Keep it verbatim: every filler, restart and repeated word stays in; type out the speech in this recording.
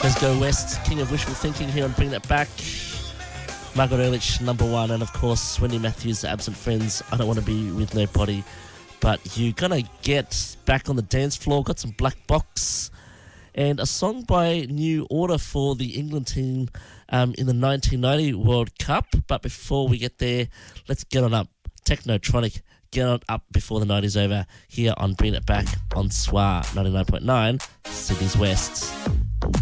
Let's go West, King of Wishful Thinking here on Bring That Back. Margaret Ehrlich, number one, and of course Wendy Matthews, Absent Friends, I Don't Want to Be With Nobody. But you're going to get back on the dance floor, got some Black Box, and a song by New Order for the England team um, in the nineteen ninety World Cup. But before we get there, let's get on up. Technotronic, get on up before the night is over, here on Bring It Back on S W R ninety-nine point nine, Sydney's West.